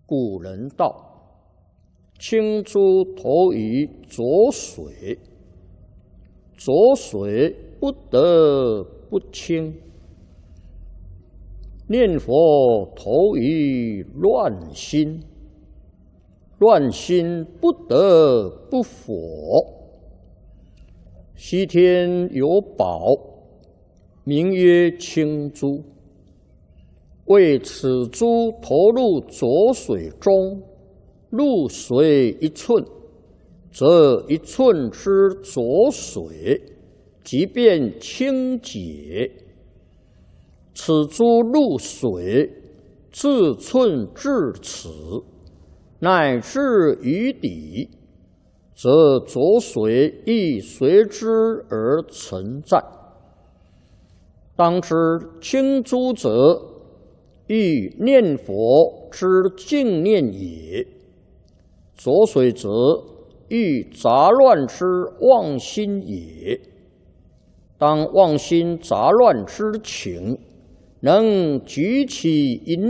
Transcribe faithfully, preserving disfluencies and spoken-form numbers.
古人道：“清珠投于浊水，浊水不得不清；念佛投于乱心，乱心不得不佛。西天有宝，名曰清珠。为此珠投入浊水中，入水一寸，则一寸之浊水即便清洁。此珠入水，自寸至此，乃至于底，则浊水亦随之而存在。当知清珠者，欲念佛之净念也；浊水则，欲杂乱之妄心也。当妄心杂乱之情，能举起一念